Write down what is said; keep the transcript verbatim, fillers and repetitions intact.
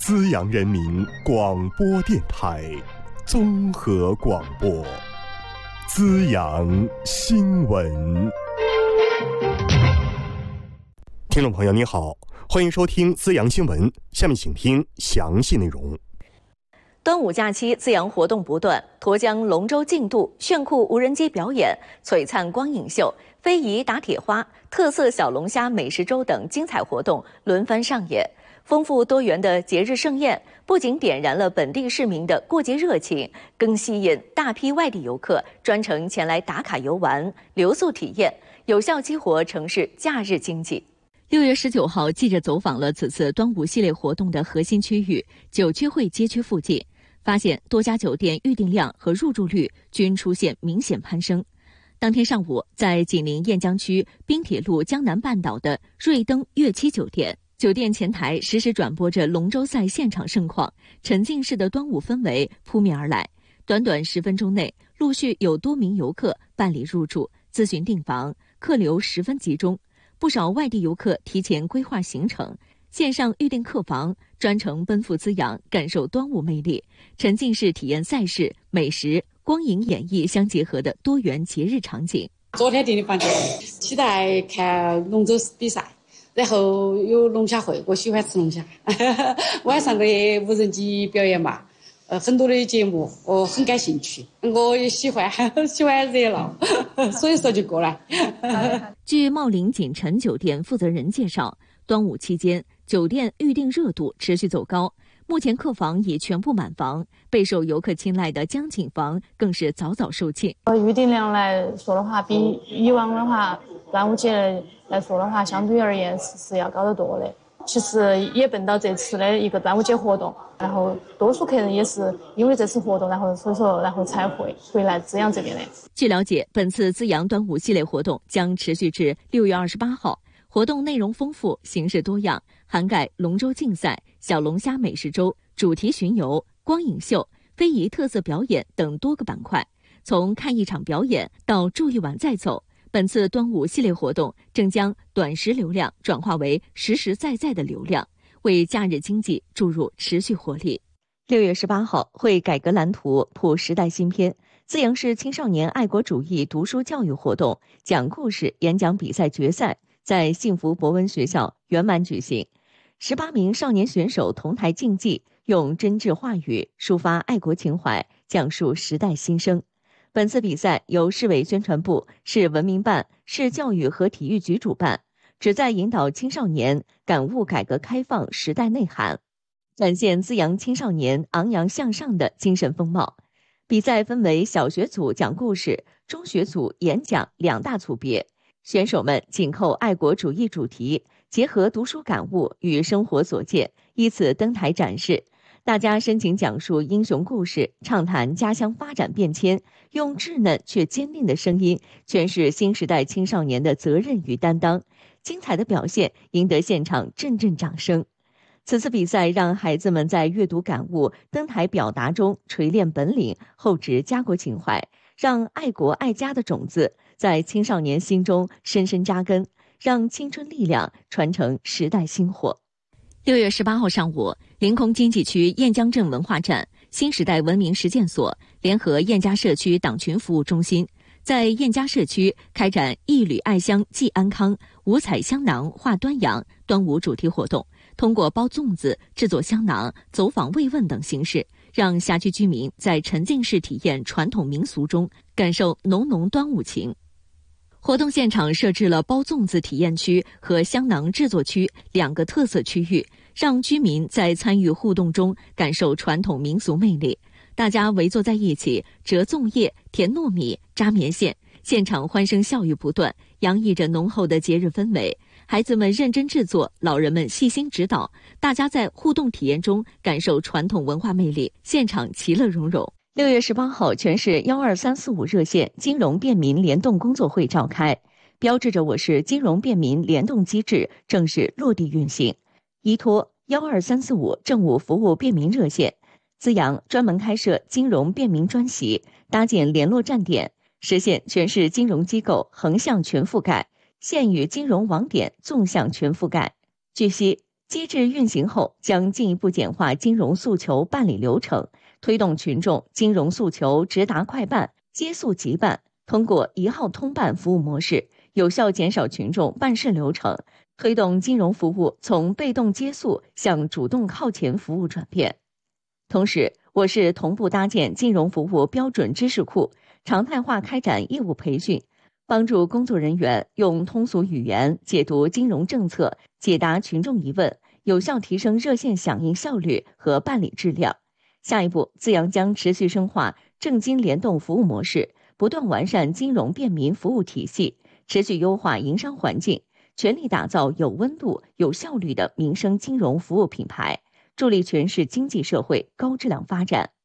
资阳人民广播电台综合广播，资阳新闻。听众朋友您好，欢迎收听资阳新闻，下面请听详细内容。 端午假期资阳活动不断，沱江龙舟竞渡、炫酷无人机表演、璀璨光影秀、非遗打铁花、特色小龙虾美食周等精彩活动轮番上演。丰富多元的节日盛宴不仅点燃了本地市民的过节热情，更吸引大批外地游客专程前来打卡游玩、留宿体验，有效激活城市假日经济。六月十九号，记者走访了此次端午系列活动的核心区域九曲汇街区附近，发现多家酒店预订量和入住率均出现明显攀升。当天上午，在紧邻雁江区滨铁路江南半岛的瑞登悦期酒店，酒店前台实时转播着龙舟赛现场盛况，沉浸式的端午氛围扑面而来。短短十分钟内，陆续有多名游客办理入住、咨询订房，客流十分集中。不少外地游客提前规划行程，线上预订客房，专程奔赴资阳，感受端午魅力，沉浸式体验赛事、美食、光影演绎相结合的多元节日场景。 昨天订的房间，期待看龙舟比赛，然后有龙虾会，我喜欢吃龙虾。晚上的无人机表演嘛，呃，很多的节目我很感兴趣，我也喜欢喜欢热闹，所以说就过来。 据茂林锦城酒店负责人介绍，端午期间酒店预订热度持续走高，目前客房已全部满房，备受游客青睐的江景房更是早早售罄。 预订量来说的话，比以往的话端午节来说的话，相对而言是是要高得多的。其实也奔到这次的一个端午节活动，然后多数客人也是因为这次活动，然后所以说然后才会回来资阳这边的。 据了解，本次资阳端午系列活动将持续至六月二十八号，活动内容丰富，形式多样，涵盖龙舟竞赛、小龙虾美食周、主题巡游、光影秀、非遗特色表演等多个板块。从看一场表演到住一晚再走，本次端午系列活动正将短时流量转化为实实在在的流量，为假日经济注入持续活力。六月十八号，绘改革蓝图，谱时代新篇。资阳市青少年爱国主义读书教育活动讲故事演讲比赛决赛在幸福博文学校圆满举行。十八名少年选手同台竞技，用真挚话语抒发爱国情怀，讲述时代心声。本次比赛由市委宣传部、市文明办、市教育和体育局主办，旨在引导青少年感悟改革开放时代内涵，展现资阳青少年昂扬向上的精神风貌。比赛分为小学组讲故事、中学组演讲两大组别，选手们紧扣爱国主义主题，结合读书感悟与生活所见，依次登台展示。大家深情讲述英雄故事，畅谈家乡发展变迁，用稚嫩却坚定的声音诠释新时代青少年的责任与担当。精彩的表现赢得现场阵阵掌声。此次比赛让孩子们在阅读感悟、登台表达中锤炼本领，厚植家国情怀，让爱国爱家的种子在青少年心中深深扎根，让青春力量传承时代薪火。六月十八号上午，临空经济区雁江镇文化站、新时代文明实践所联合雁家社区党群服务中心，在雁家社区开展一缕爱乡寄安康、五彩香囊话端阳端午主题活动，通过包粽子、制作香囊、走访慰问等形式，让辖区居民在沉浸式体验传统民俗中感受浓浓端午情。活动现场设置了包粽子体验区和香囊制作区两个特色区域，让居民在参与互动中感受传统民俗魅力。大家围坐在一起，折粽叶、填糯米、扎棉线，现场欢声笑语不断，洋溢着浓厚的节日氛围。孩子们认真制作，老人们细心指导，大家在互动体验中感受传统文化魅力，现场其乐融融。六月十八号，全市幺二三四五热线金融便民联动工作会召开，标志着我市金融便民联动机制正式落地运行。依托幺二三四五政务服务便民热线，资阳专门开设金融便民专席，搭建联络站点，实现全市金融机构横向全覆盖，县域金融网点纵向全覆盖。据悉， 机制运行后，将进一步简化金融诉求办理流程，推动群众金融诉求直达快办、接诉即办，通过一号通办服务模式，有效减少群众办事流程，推动金融服务从被动接诉向主动靠前服务转变。同时，我市同步搭建金融服务标准知识库，常态化开展业务培训，帮助工作人员用通俗语言解读金融政策，解答群众疑问，有效提升热线响应效率和办理质量。下一步，资阳将持续深化政金联动服务模式，不断完善金融便民服务体系，持续优化营商环境，全力打造有温度、有效率的民生金融服务品牌，助力全市经济社会高质量发展。